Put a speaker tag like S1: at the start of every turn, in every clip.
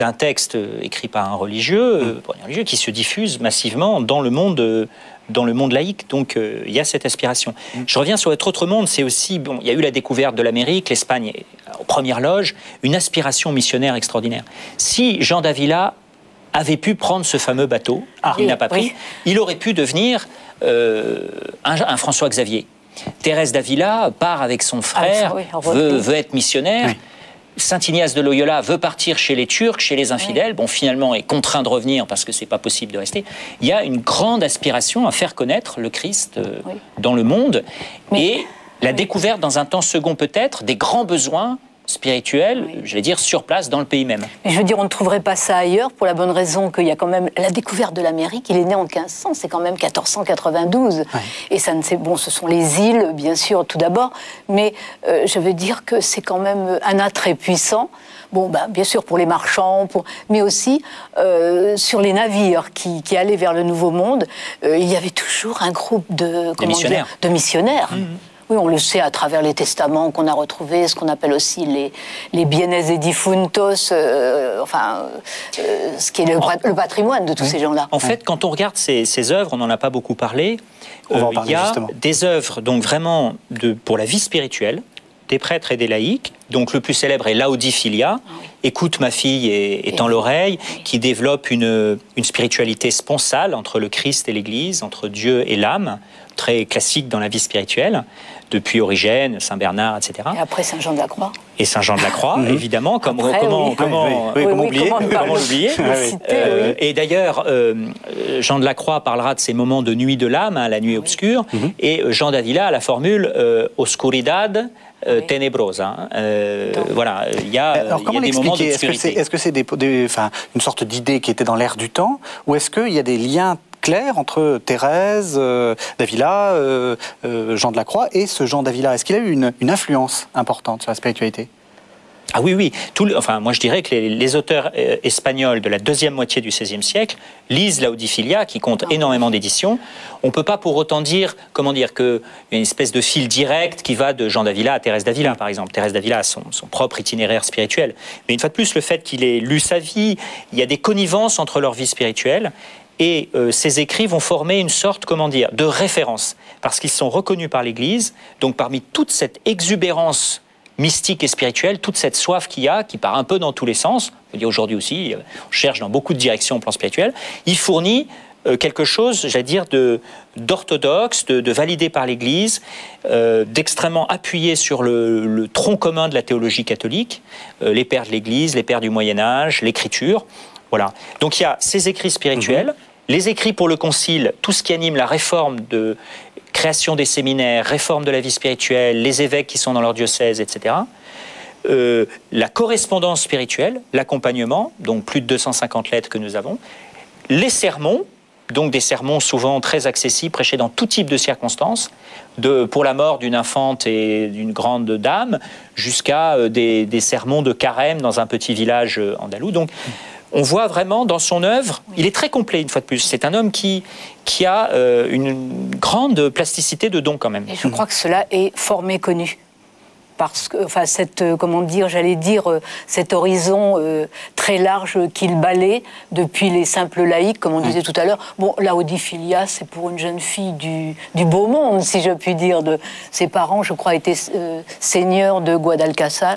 S1: un texte écrit par un religieux, qui se diffuse massivement dans le monde laïque. Donc, il y a cette aspiration. Je reviens sur votre autre monde. C'est aussi, il y a eu la découverte de l'Amérique, l'Espagne est aux premières loges, une aspiration missionnaire extraordinaire. Si Jean d'Avila avait pu prendre ce fameux bateau, il n'a pas pris, il aurait pu devenir un François Xavier. Thérèse d'Avila part avec son frère, veut être missionnaire. Oui. Saint Ignace de Loyola veut partir chez les Turcs, chez les infidèles. Bon, finalement, est contraint de revenir parce que c'est pas possible de rester. Il y a une grande aspiration à faire connaître le Christ dans le monde et la découverte, dans un temps second peut-être, des grands besoins spirituel, je vais dire, sur place, dans le pays même.
S2: Mais je veux dire, on ne trouverait pas ça ailleurs, pour la bonne raison qu'il y a quand même la découverte de l'Amérique. Il est né en 1500, c'est quand même 1492. Ouais. Et ça ne bon, ce sont les îles, bien sûr, tout d'abord, mais je veux dire que c'est quand même un attrait puissant. Bon, ben, bien sûr, pour les marchands, mais aussi sur les navires qui allaient vers le Nouveau Monde, il y avait toujours un groupe de missionnaires. Mmh. Oui, on le sait à travers les testaments qu'on a retrouvés, ce qu'on appelle aussi les bienes et difuntos, ce qui est le patrimoine de tous ces gens-là.
S1: En fait, quand on regarde ces œuvres, on n'en a pas beaucoup parlé, il y a justement des œuvres donc, vraiment pour la vie spirituelle, des prêtres et des laïcs. Donc le plus célèbre est Laodicea, Écoute ma fille et tends l'oreille, qui développe une spiritualité sponsale entre le Christ et l'Église, entre Dieu et l'âme, très classique dans la vie spirituelle, depuis Origène, Saint Bernard, etc.
S2: Et après Saint Jean de la Croix.
S1: Et Saint Jean de la Croix, évidemment, comment l'oublier. Et d'ailleurs, Jean de la Croix parlera de ces moments de nuit de l'âme, la nuit obscure, et Jean d'Avila a la formule oscuridad tenebrosa. Voilà, il y a des moments d'obscurité.
S3: Est-ce que c'est une sorte d'idée qui était dans l'air du temps, ou est-ce qu'il y a des liens clair entre Thérèse d'Avila, Jean de la Croix et ce Jean d'Avila? Est-ce qu'il a eu une influence importante sur la spiritualité?
S1: Ah oui. Moi je dirais que les auteurs espagnols de la deuxième moitié du XVIe siècle lisent Laodicea, qui compte énormément d'éditions. On ne peut pas pour autant dire, qu'il y a une espèce de fil direct qui va de Jean d'Avila à Thérèse d'Avila, par exemple. Thérèse d'Avila a son propre itinéraire spirituel. Mais une fois de plus, le fait qu'il ait lu sa vie, il y a des connivences entre leur vie spirituelle. Et ces écrits vont former une sorte, de référence, parce qu'ils sont reconnus par l'Église. Donc parmi toute cette exubérance mystique et spirituelle, toute cette soif qu'il y a, qui part un peu dans tous les sens, on peut dire aujourd'hui aussi, on cherche dans beaucoup de directions au plan spirituel, il fournit quelque chose, j'allais dire, d'orthodoxe, de validé par l'Église, d'extrêmement appuyé sur le tronc commun de la théologie catholique, les pères de l'Église, les pères du Moyen-Âge, l'Écriture. Voilà. Donc il y a ces écrits spirituels, les écrits pour le Concile, tout ce qui anime la réforme de création des séminaires, réforme de la vie spirituelle, les évêques qui sont dans leur diocèse, etc. La correspondance spirituelle, l'accompagnement, donc plus de 250 lettres que nous avons, les sermons, donc des sermons souvent très accessibles, prêchés dans tout type de circonstances, pour la mort d'une infante et d'une grande dame, jusqu'à des sermons de carême dans un petit village andalou. Donc, on voit vraiment dans son œuvre, il est très complet une fois de plus. C'est un homme qui a une grande plasticité de dons quand même.
S2: Et je crois que cela est fort méconnu. Parce que, cet horizon très large qu'il balaie depuis les simples laïcs, comme on disait tout à l'heure. Bon, Laodicea, c'est pour une jeune fille du beau monde, si je puis dire. Ses parents, je crois, étaient seigneurs de Guadalcazar.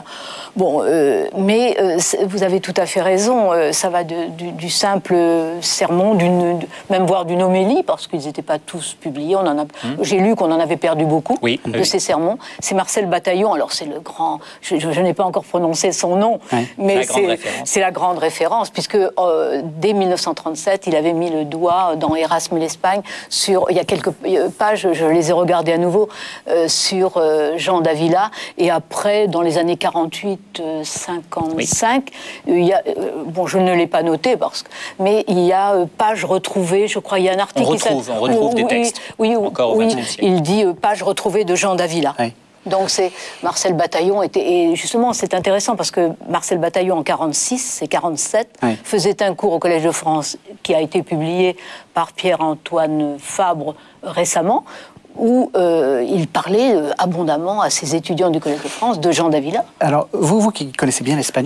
S2: Mais vous avez tout à fait raison. Ça va du simple sermon, même voire d'une homélie, parce qu'ils n'étaient pas tous publiés. J'ai lu qu'on en avait perdu beaucoup de ces sermons. C'est Marcel Bataillon. Alors c'est le grand, je n'ai pas encore prononcé son nom, mais c'est la grande référence, puisque dès 1937, il avait mis le doigt dans Erasme et l'Espagne il y a quelques pages, je les ai regardées à nouveau, sur Jean d'Avila, et après, dans les années 48-55, il y a, je ne l'ai pas noté, mais il y a pages retrouvées, je crois, il y a un article...
S1: On retrouve des textes, encore au XXe siècle.
S2: Il dit pages retrouvées de Jean d'Avila. Oui. Donc c'est Marcel Bataillon et justement c'est intéressant parce que Marcel Bataillon en 46 et 47 faisait un cours au Collège de France qui a été publié par Pierre-Antoine Fabre récemment, où il parlait abondamment à ses étudiants du Collège de France de Jean d'Avila.
S3: Alors vous qui connaissez bien l'espagnol,